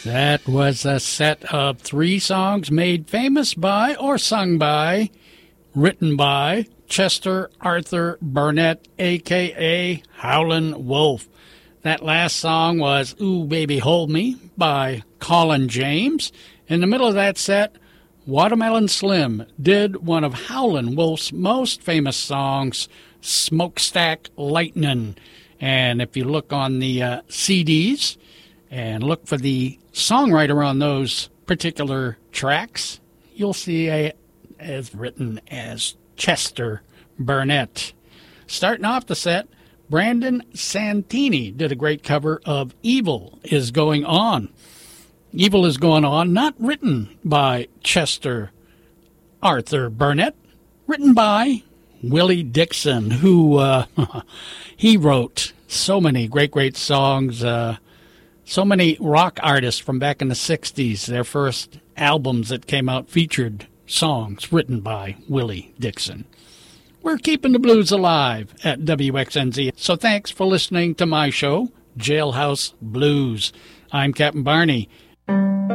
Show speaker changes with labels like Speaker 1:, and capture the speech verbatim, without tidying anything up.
Speaker 1: That was a set of three songs made famous by or sung by, written by Chester Arthur Burnett, a k a. Howlin' Wolf. That last song was Ooh Baby Hold Me by Colin James. In the middle of that set, Watermelon Slim did one of Howlin' Wolf's most famous songs, Smokestack Lightnin'. And if you look on the uh, C Ds and look for the songwriter on those particular tracks, you'll see a as written as Chester Burnett. Starting off the set, Brandon Santini did a great cover of Evil Is Going On. Evil Is Going On, not written by Chester Arthur Burnett, written by Willie Dixon, who uh, he wrote so many great, great songs. Uh, so many rock artists from back in the sixties, their first albums that came out featured songs written by Willie Dixon. We're keeping the blues alive at W X N Z. So thanks for listening to my show, Jailhouse Blues. I'm Captain Barney.